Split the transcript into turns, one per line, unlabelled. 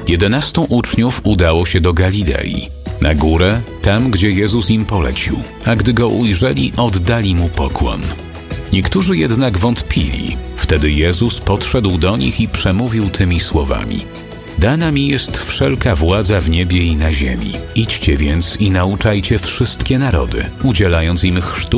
11 uczniów udało się do Galilei, na górę, tam gdzie Jezus im polecił, a gdy Go ujrzeli, oddali Mu pokłon. Niektórzy jednak wątpili. Wtedy Jezus podszedł do nich i przemówił tymi słowami: Dana mi jest wszelka władza w niebie i na ziemi. Idźcie więc i nauczajcie wszystkie narody, udzielając im chrztu